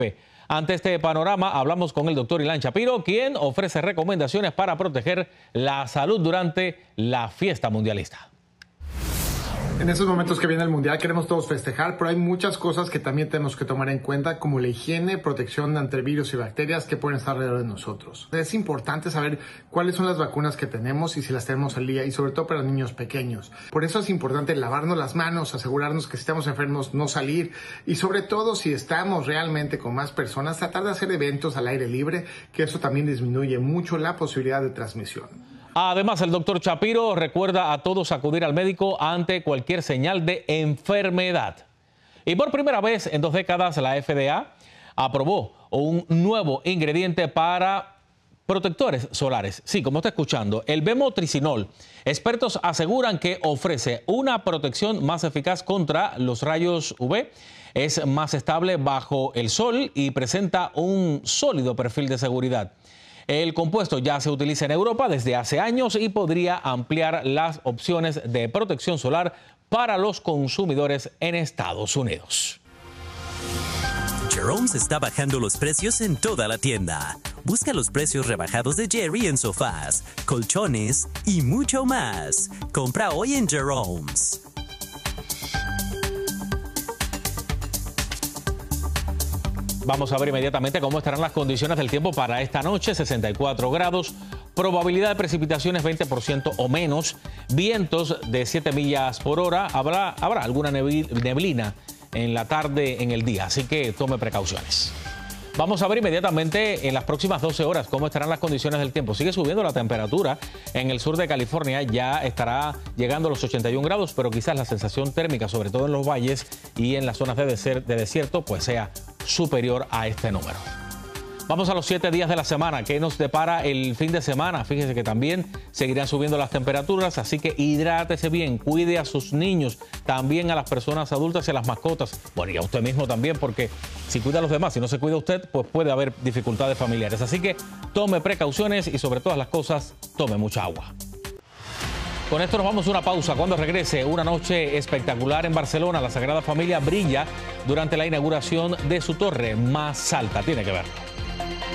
Ante este panorama, hablamos con el doctor Ilan Shapiro, quien ofrece recomendaciones para proteger la salud durante la fiesta mundialista. En esos momentos que viene el Mundial queremos todos festejar, pero hay muchas cosas que también tenemos que tomar en cuenta, como la higiene, protección ante virus y bacterias que pueden estar alrededor de nosotros. Es importante saber cuáles son las vacunas que tenemos y si las tenemos al día, y sobre todo para niños pequeños. Por eso es importante lavarnos las manos, asegurarnos que si estamos enfermos no salir, y sobre todo si estamos realmente con más personas, tratar de hacer eventos al aire libre, que eso también disminuye mucho la posibilidad de transmisión. Además, el doctor Shapiro recuerda a todos acudir al médico ante cualquier señal de enfermedad. Y por primera vez en 2 décadas, la FDA aprobó un nuevo ingrediente para protectores solares. Sí, como está escuchando, el bemotricinol. Expertos aseguran que ofrece una protección más eficaz contra los rayos UV. Es más estable bajo el sol y presenta un sólido perfil de seguridad. El compuesto ya se utiliza en Europa desde hace años y podría ampliar las opciones de protección solar para los consumidores en Estados Unidos. Jerome's está bajando los precios en toda la tienda. Busca los precios rebajados de Jerry en sofás, colchones y mucho más. Compra hoy en Jerome's. Vamos a ver inmediatamente cómo estarán las condiciones del tiempo para esta noche. 64 grados, probabilidad de precipitaciones 20% o menos, vientos de 7 millas por hora. Habrá alguna neblina en la tarde, en el día, así que tome precauciones. Vamos a ver inmediatamente en las próximas 12 horas cómo estarán las condiciones del tiempo. Sigue subiendo la temperatura en el sur de California, ya estará llegando a los 81 grados, pero quizás la sensación térmica, sobre todo en los valles y en las zonas de desierto, pues sea superior a este número. Vamos a los 7 días de la semana. ¿Qué nos depara el fin de semana? Fíjese que también seguirán subiendo las temperaturas, así que hidrátese bien, cuide a sus niños, también a las personas adultas y a las mascotas. Bueno, y a usted mismo también, porque si cuida a los demás, si no se cuida usted, pues puede haber dificultades familiares. Así que tome precauciones y sobre todas las cosas, tome mucha agua. Con esto nos vamos a una pausa. Cuando regrese, una noche espectacular en Barcelona. La Sagrada Familia brilla durante la inauguración de su torre más alta. Tiene que ver.